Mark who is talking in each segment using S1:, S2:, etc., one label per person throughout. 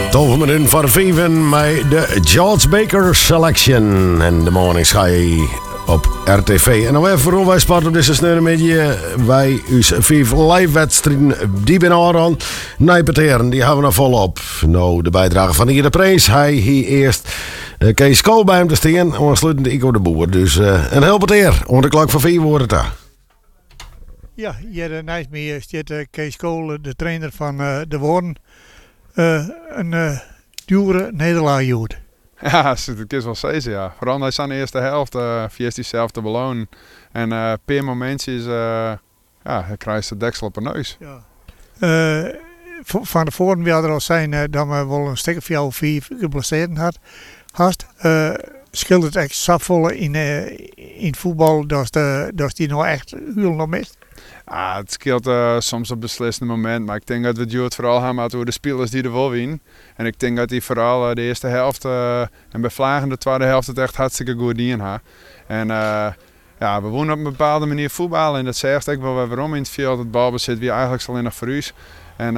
S1: 12 minuten voor 5 met de George Baker Selection. En de morning sky op RTV. En dan even voor wij sport op deze sneurenmiddag. Wij us 5 live wedstrijden die binnen aan Nijpeteren. Die hebben we nog volop. Nou, de bijdrage van Ieder de Prins. Hij hier eerst Kees Kool bij hem te staan. En we sluiten de Ico de Boer. Dus een heel beteer. Onder de klok van 4 worden het daar.
S2: Ja, hier naast me staat Kees Kool, de trainer van de Woorden. Een dure nederlaag jood.
S3: Ja, dat is wel steeds, ja. Vooral als aan de eerste helft via zichzelf te belonen. En per momentjes krijg je de deksel op een neus. Ja.
S2: Van de voren wil er al zijn dat we wel een stuk of jou 4 geblesseerd had. Scheelt het echt sapvolle in voetbal dat die nou echt heel nog mist?
S3: Ja, het scheelt soms op beslissende moment, maar ik denk dat we het vooral hebben over de spelers die er wel winnen. En ik denk dat die vooral de eerste helft en bij Vlagen de tweede helft het echt hartstikke goed dienen hebben. En we wonen op een bepaalde manier voetballen en dat zegt ook wel waarom in het veld het balbezit wie eigenlijk alleen nog voor u. En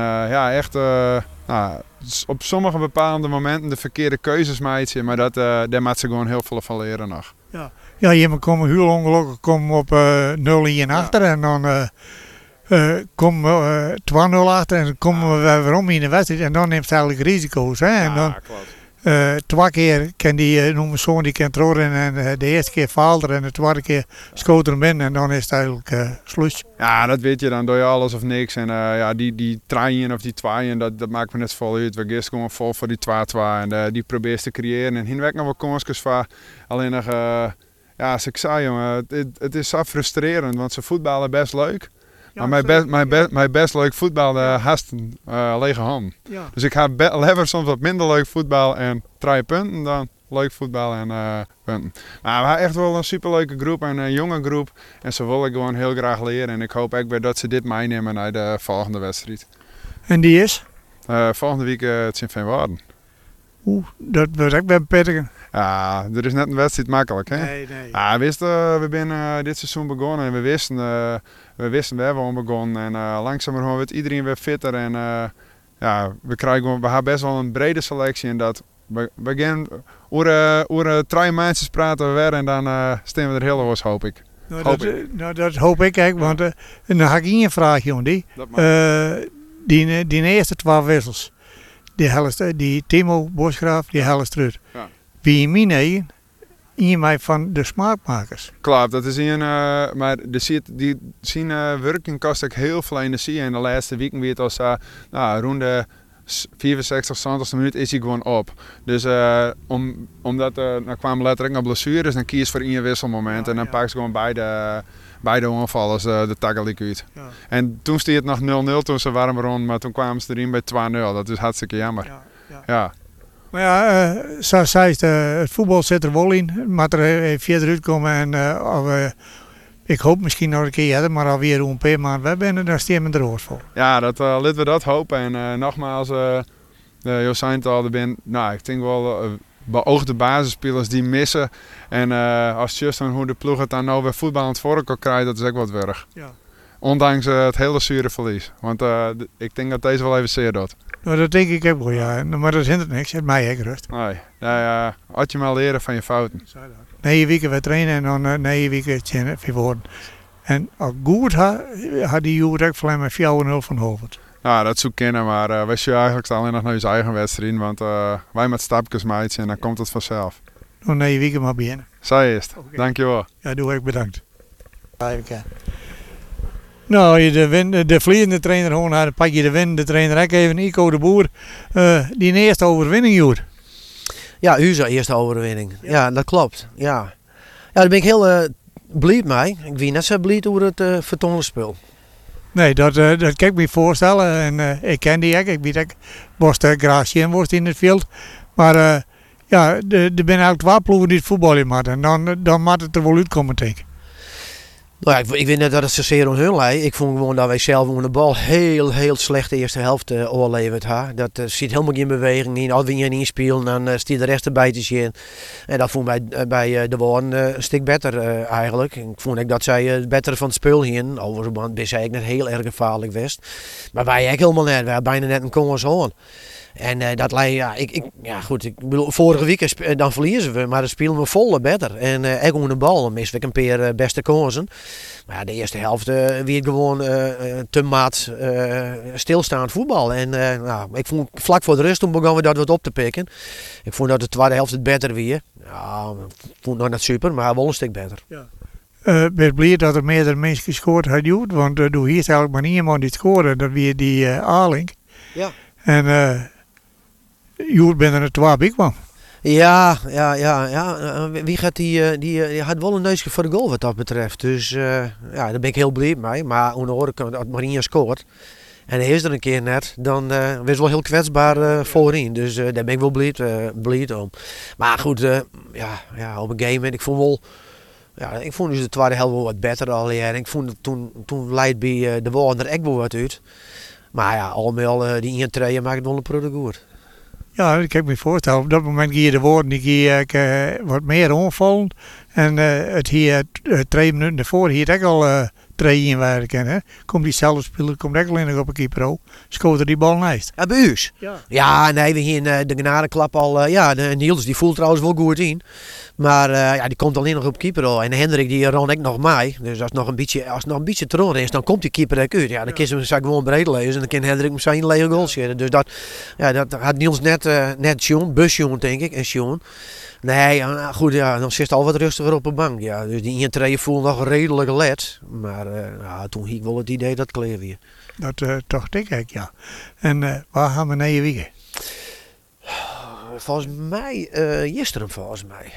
S3: op sommige bepaalde momenten de verkeerde keuzes maken, maar daar moet ze gewoon heel veel van leren nog.
S2: Ja, je komen heel ongelukkig op 0-1 achter en dan komen we 2-0 achter en dan komen we weer om in de wedstrijd en dan neemt het eigenlijk risico's. Hè? En dan,
S3: klopt.
S2: 2 keer kan die noemen zoon die kan troren en de eerste keer faalt er en de tweede keer schoot er hem in en dan is het eigenlijk sluis.
S3: Ja, dat weet je, dan doe je alles of niks en die traaien of die twaaien, dat maakt me net vol uit. We gaan gewoon vol voor die 2-2 en die probeert te creëren en hinweg nog wel kansjes van alleen nog... als ik zei, jongen, het is zo frustrerend, want ze voetballen best leuk. Ja, maar mijn best leuk voetbal haast lege hand. Ja. Dus ik heb liever soms wat minder leuk voetbal en 3 punten dan leuk voetbal en punten. Maar we hebben echt wel een superleuke groep en een jonge groep. En ze willen gewoon heel graag leren. En ik hoop ook weer dat ze dit meenemen naar de volgende wedstrijd.
S2: En die is?
S3: Volgende week het Sint Veenwouden.
S2: Dat wordt ook bij pittigen.
S3: Ja, er is net een wedstrijd makkelijk, hè?
S2: Nee.
S3: Ja, we zijn dit seizoen begonnen en we wisten waar we om begonnen. En langzamerhand wordt iedereen weer fitter en we hebben best wel een brede selectie en dat we gaan over 3 maandjes praten we weer en dan staan we er heel los, hoop ik.
S2: Dat hoop ik ook, want dan ga ik een vraag, jongen. Die eerste 2 wissels. Die Timo Bosgraaf, die Helles terug. Ja. Wie in mijn mij van de smaakmakers.
S3: Klopt, dat is maar die zien werking kost ook heel veel energie. En de laatste weken weer het als rond de 65, 70 minuut is hij gewoon op. Dus omdat er kwamen letterlijk nog blessures, dan kies voor 1 wisselmoment en dan pak ze gewoon beide onvallers de tackle uit. Ja. En toen stond het nog 0-0 toen ze warm rond, maar toen kwamen ze erin bij 2-0. Dat is hartstikke jammer. Ja.
S2: Maar ja, zoals zei het voetbal zit er wel in. Maar er verder uitkomen en ik hoop misschien nog een keer, maar alweer een paar maanden we zijn, daar staan we er oors voor.
S3: Ja, laten we dat hopen. En nogmaals, je zei het al, ik denk wel beoogde basisspelers die missen. En als je dan hoe de ploeg het dan nou weer voetbal aan het vork kan krijgen, dat is ook wat werk. Ja. Ondanks het hele zure verlies. Want ik denk dat deze wel even zeer doet.
S2: Nou, dat denk ik ook wel, ja. Maar dat hindert niks. Het mij ook rust.
S3: Nee. Had je maar leren van je fouten.
S2: 9 weken we trainen en dan 9 weken tjenen worden. En als goed had die jongen ook voor met 4-0 van Hoofd.
S3: Nou, dat zoek kennen, maar wij zullen eigenlijk alleen nog naar je eigen wedstrijd. Want wij met stapjes maken en dan komt het vanzelf.
S2: Nog 9 weken maar beginnen.
S3: Zij is het. Okay. Dankjewel.
S2: Ja, doe ik bedankt. Nou, de vliegende trainer gewoon had, pak je de winnende trainer ook even, Ico de Boer. Die eerste overwinning, Joer.
S4: Ja, uw eerste overwinning. Ja, dat klopt. Ja, daar ben ik heel blij mee. Ik ben net zo blij over het vertonenspel.
S2: Nee, dat kan ik me voorstellen. En ik ken die ook. Ik weet ook, worst Gracie en worst in het veld. Maar er zijn eigenlijk 2 ploegen die het voetballen maken. En dan moet het er wel uitkomen, denk ik.
S4: Nou ja, ik weet niet dat het zozeer om hun lijkt. Ik vond gewoon dat wij zelf de bal heel slecht de eerste helft overleverd hebben. Dat zit helemaal geen beweging in. Als we hier niet spelen, dan stiet de rest erbij te zien. En dat vond ik bij de Woorden een stuk beter eigenlijk. Ik vond ook dat zij het betere van het spel hingen. Overigens ben zij net heel erg gevaarlijk geweest. Maar wij ook helemaal net. We hebben bijna net een kongers aan. En dat leidt, ik bedoel, vorige week dan verliezen we, maar dan spelen we volle beter. En ik om de bal, dan missen we een paar beste kansen. Maar ja, de eerste helft weer gewoon te maat stilstaand voetbal. En ik vond vlak voor de rust toen begonnen we dat wat op te pikken. Ik vond dat de tweede helft het beter weer. Ja, ik vond het nog niet super, maar wel een stuk beter. Ja.
S2: Ben blij dat er meerdere mensen gescoord hadden, want hier is eigenlijk maar niemand die scoorde. Dat weer die Arling.
S4: Ja.
S2: En Joert ben er 2 bij kwam.
S4: Ja. Wie gaat die had wel een neusje voor de goal wat dat betreft. Dus daar ben ik heel blij mee. Maar aan de andere kant, als Marinha scoort en hij is er een keer net, dan was wel heel kwetsbaar voorin. Dus daar ben ik wel blij om. Maar goed, op een game moment, ik vond wel... Ja, ik vond dus de tweede helft wel wat beter al. En ik vond toen leidt bij de Wander echt wel wat uit. Maar ja, allemaal die 1-2 maakt wel een product goed.
S2: Ja, ik kan me voorstellen. Op dat moment ging je de woorden wat meer onvallen. En het hier 2 minuten ervoor hier het ook al 3 in werken. Hè? Komt diezelfde speler, komt ook alleen nog op een keeper. Scoorde die bal naast.
S4: Ja, bij u? Ja, nee, we hier de genadeklap al. Niels die voelt trouwens wel goed in. Maar die komt alleen nog op keeper. En Hendrik die ran ik nog mee. Dus als het nog een beetje te ronden is, dan komt die keeper ook uit. Ja, dan kiezen we gewoon breed lezen. En dan kan Hendrik misschien een lege goal schieten. Dus dat had Niels net Sjoen, busjoen denk ik, en Sjoen. Nee, goed, dan zit het al wat rustiger op de bank. Ja. Dus die 1-2 voelde nog redelijk let. Maar toen had ik wel het idee dat kleer weer.
S2: Dat toch denk ik, ja. En waar gaan we naar je wiegen?
S4: Volgens mij, gisteren volgens mij.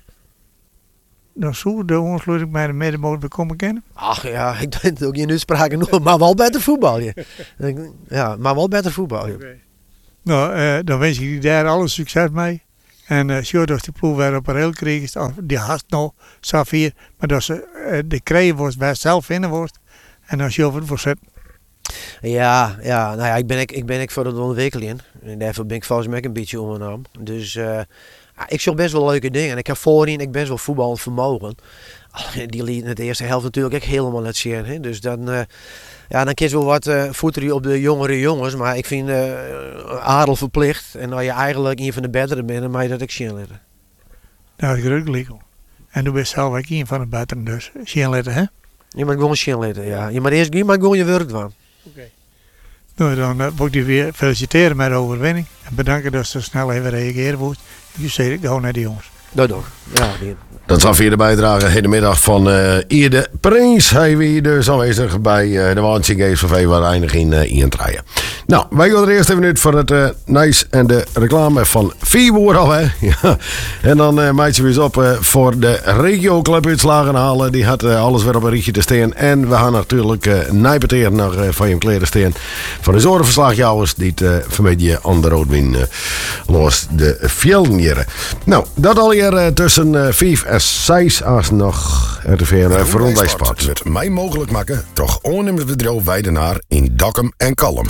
S2: Dan zou de ontsluiting bij de middenmoot komen kennen?
S4: Ach ja, ik denk ook geen uitspraken nog, maar wel beter voetbal. Ja, maar wel beter voetbal.
S2: Okay. Nou, dan wens ik je daar alle succes mee. En zorg dat de ploeg weer op een rail kreeg, die haast nog Safir, maar dat ze de krijgen wordt bij zelf vinden wordt en dan je het voor zetten.
S4: Ja, ik ben voor de ontwikkeling en daarvoor ben ik volgens mij een beetje ondernomen. Dus ik zag best wel leuke dingen en ik heb voorin ik best wel voetballend vermogen. Die liet in de eerste helft natuurlijk ook helemaal net zien. Hè? Dus dan kies je wel wat voeteren op de jongere jongens. Maar ik vind adel verplicht. En als je eigenlijk een van de betere bent, dan mag je dat ook zien laten.
S2: Nou, dat is gelijk. En du bent zelf ook een van de betere, dus zien laten, hè?
S4: Je moet gewoon zien laten, ja. Je moet gewoon je werk doen.
S2: Oké. Nou, dan wil ik je weer feliciteren met de overwinning. En bedanken dat ze snel even reageren wordt. Je zei ik gewoon naar die jongens.
S4: Dat toch. Ja,
S1: dat is weer de bijdrage hedemiddag van Ierde Prins. Hij weer dus aanwezig bij de Wansing Games van Veewaard eindig in Traaien. Nou, wij gaan er eerst even uit voor het nice en de reclame van Vierwoord al, hè. Ja. En dan maakt ze weer eens op voor de regioclub uitslagen halen. Die had alles weer op een rietje te staan. En we gaan natuurlijk nijpeteren naar van je kleren staan. Van de zorgverslagjouwers die het vanmiddag aan de Roodwin los de Fjellnieren. Nou, dat al hier tussen 5 en 6 als nog RTV en Verondij Sport.
S5: Met mij mogelijk maken, toch ondernemersbedrijf Weidenaar in Dokkum en Kalm.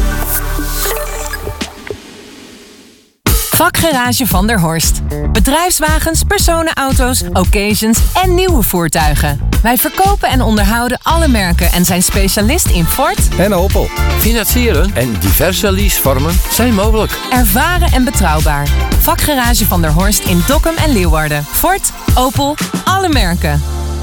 S6: Vakgarage Van der Horst. Bedrijfswagens, personenauto's, occasions en nieuwe voertuigen. Wij verkopen en onderhouden alle merken en zijn specialist in Ford
S7: en Opel. Financieren en diverse leasevormen zijn mogelijk.
S6: Ervaren en betrouwbaar. Vakgarage Van der Horst in Dokkum en Leeuwarden. Ford, Opel, alle merken.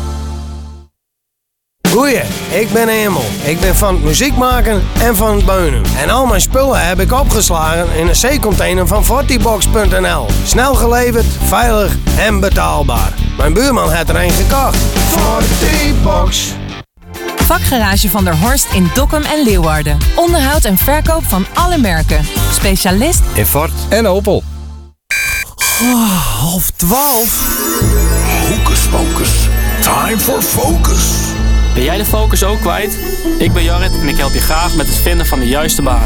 S8: Goeie, ik ben Emel. Ik ben van het muziek maken en van het beunen. En al mijn spullen heb ik opgeslagen in een C-container van Fortibox.nl. Snel geleverd, veilig en betaalbaar. Mijn buurman heeft er een gekocht. Fortibox.
S6: Vakgarage Van der Horst in Dokkum en Leeuwarden. Onderhoud en verkoop van alle merken. Specialist
S7: in Ford en Opel.
S5: 11:30. Hocus pocus. Time for focus.
S9: Ben jij de focus ook kwijt? Ik ben Jarrit en ik help je graag met het vinden van de juiste baan.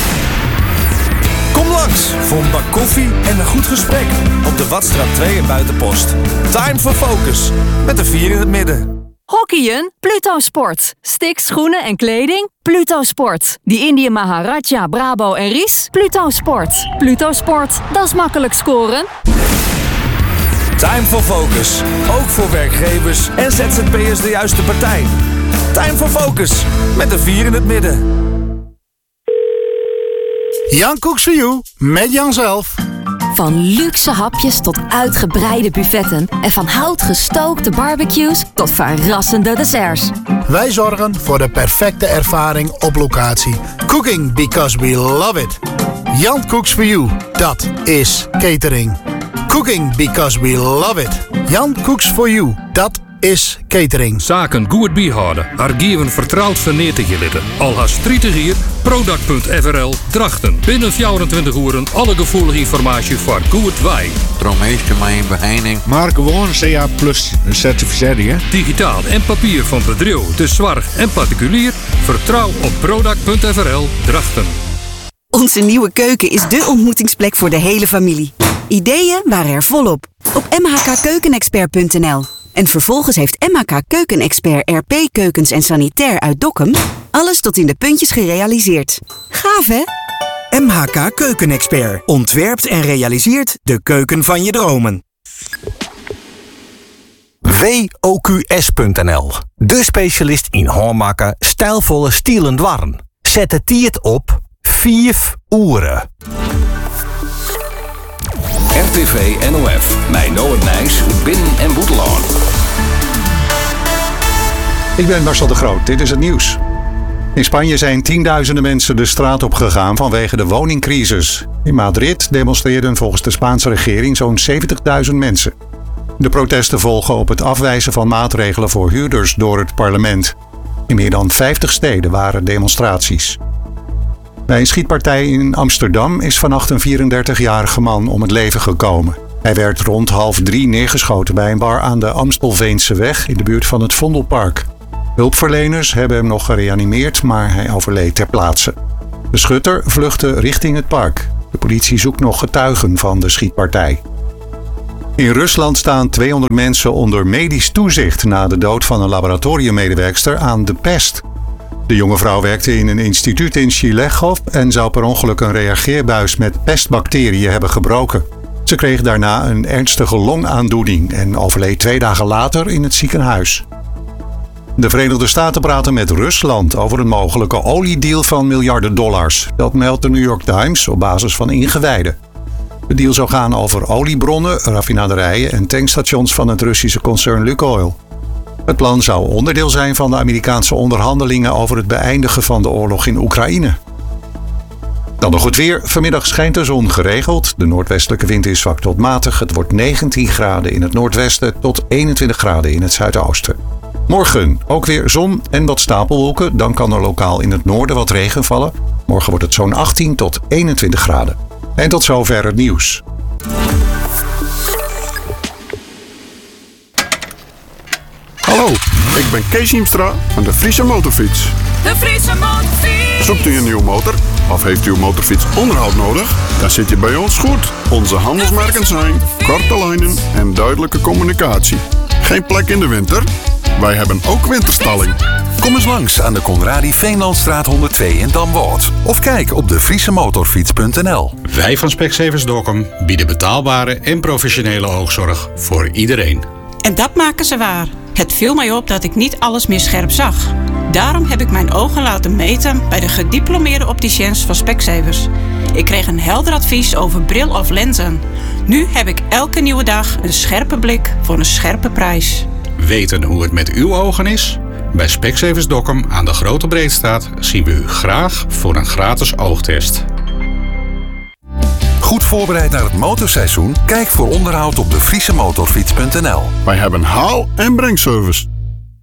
S10: Kom langs voor een bak koffie en een goed gesprek op de Watstraat 2 in Buitenpost. Time for Focus, met een 4 in het midden.
S11: Hockeyen? Pluto Sport. Sticks, schoenen en kleding? Pluto Sport. Die Indië Maharaja, Brabo en Ries? Pluto Sport. Pluto Sport, dat is makkelijk scoren.
S10: Time for Focus. Ook voor werkgevers en ZZP'ers de juiste partij. Time for Focus. Met een 4 in het midden.
S12: Jan Cooks for You, met Jan zelf.
S11: Van luxe hapjes tot uitgebreide buffetten en van hout gestookte barbecues tot verrassende desserts.
S12: Wij zorgen voor de perfecte ervaring op locatie. Cooking because we love it. Jan Cooks for You, dat is catering. Cooking because we love it. Jan Cooks for You, dat is catering.
S13: Zaken goed bijhouden. Archieven vertrouwd vernetig gelitten. Al haast 30 jaar, product.frl Drachten. Binnen 24 uur alle gevoelige informatie voor goed wij.
S14: Droommeester mijn beheining.
S15: Maar gewoon CA Plus certificering.
S13: Digitaal en papier van bedrijf, de zorg en particulier. Vertrouw op product.frl Drachten.
S16: Onze nieuwe keuken is dé ontmoetingsplek voor de hele familie. Ideeën waren er volop. Op mhkkeukenexpert.nl. En vervolgens heeft MHK Keukenexpert RP Keukens en Sanitair uit Dokkum alles tot in de puntjes gerealiseerd. Gaaf, hè?
S17: MHK Keukenexpert ontwerpt en realiseert de keuken van je dromen.
S18: WOQS.nl, de specialist in hoormaken, stijlvolle stielen dwarren. Zet de tiert op 5 uren.
S10: RTV NOF, bij Noord Nijs, Binnen- en Boetelaan.
S19: Ik ben Marcel de Groot, dit is het nieuws. In Spanje zijn tienduizenden mensen de straat op gegaan vanwege de woningcrisis. In Madrid demonstreerden volgens de Spaanse regering zo'n 70.000 mensen. De protesten volgen op het afwijzen van maatregelen voor huurders door het parlement. In meer dan 50 steden waren demonstraties. Bij een schietpartij in Amsterdam is vannacht een 34-jarige man om het leven gekomen. Hij werd rond 2:30 neergeschoten bij een bar aan de Amstelveenseweg in de buurt van het Vondelpark. Hulpverleners hebben hem nog gereanimeerd, maar hij overleed ter plaatse. De schutter vluchtte richting het park. De politie zoekt nog getuigen van de schietpartij. In Rusland staan 200 mensen onder medisch toezicht na de dood van een laboratoriummedewerkster aan de pest. De jonge vrouw werkte in een instituut in Chilegov en zou per ongeluk een reageerbuis met pestbacteriën hebben gebroken. Ze kreeg daarna een ernstige longaandoening en overleed 2 dagen later in het ziekenhuis. De Verenigde Staten praten met Rusland over een mogelijke oliedeal van miljarden dollars. Dat meldt de New York Times op basis van ingewijden. De deal zou gaan over oliebronnen, raffinaderijen en tankstations van het Russische concern Lukoil. Het plan zou onderdeel zijn van de Amerikaanse onderhandelingen over het beëindigen van de oorlog in Oekraïne. Dan nog het weer. Vanmiddag schijnt de zon geregeld. De noordwestelijke wind is zwak tot matig. Het wordt 19 graden in het noordwesten tot 21 graden in het zuidoosten. Morgen ook weer zon en wat stapelwolken. Dan kan er lokaal in het noorden wat regen vallen. Morgen wordt het zo'n 18 tot 21 graden. En tot zover het nieuws.
S20: Hallo, ik ben Kees Hiemstra van de Friese Motorfiets.
S21: De Friese Motorfiets!
S20: Zoekt u een nieuwe motor of heeft u uw motorfiets onderhoud nodig? Dan zit je bij ons goed. Onze handelsmerken zijn korte lijnen en duidelijke communicatie. Geen plek in de winter? Wij hebben ook winterstalling.
S22: Kom eens langs aan de Conradi Veenlandstraat 102 in Damwoord. Of kijk op de friesemotorfiets.nl.
S23: Wij van Specsavers Dokkum bieden betaalbare en professionele oogzorg voor iedereen.
S24: En dat maken ze waar. Het viel mij op dat ik niet alles meer scherp zag. Daarom heb ik mijn ogen laten meten bij de gediplomeerde opticiens van Specsavers. Ik kreeg een helder advies over bril of lenzen. Nu heb ik elke nieuwe dag een scherpe blik voor een scherpe prijs.
S23: Weten hoe het met uw ogen is? Bij Specsavers Dokkum aan de Grote Breedstraat zien we u graag voor een gratis oogtest.
S22: Goed voorbereid naar het motorseizoen? Kijk voor onderhoud op de friesemotorfiets.nl.
S20: Wij hebben haal- en brengservice.